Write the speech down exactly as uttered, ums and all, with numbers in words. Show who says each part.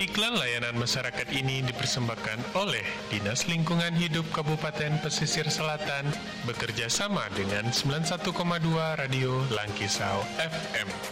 Speaker 1: Iklan layanan masyarakat ini dipersembahkan oleh Dinas Lingkungan Hidup Kabupaten Pesisir Selatan bekerja sama dengan sembilan puluh satu koma dua Radio Langkisau F M.